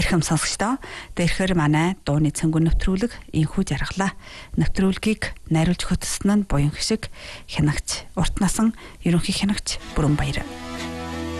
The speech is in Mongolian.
Эрхэм сонсогчдоо дээрхээр манай дууны цэнгүү нэвтрүүлэг инхүү жаргалаа. Нэвтрүүлгийг найруулж хөтлсөн нь буян хишиг хянагч урт насан ерөнхий хянагч Бүрэн Баяр.